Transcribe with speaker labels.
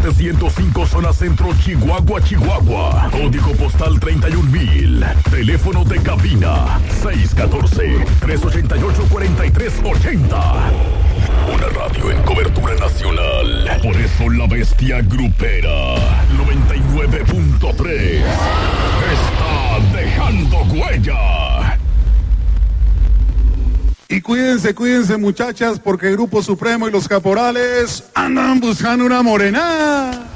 Speaker 1: 705 zona centro, Chihuahua, Chihuahua. Código postal 31,000. Teléfono de cabina 614-388-4380. Una radio en cobertura nacional. Por eso la bestia grupera 99.3 está dejando huella.
Speaker 2: Y cuídense muchachas, porque Grupo Supremo y los Caporales andan buscando una morena.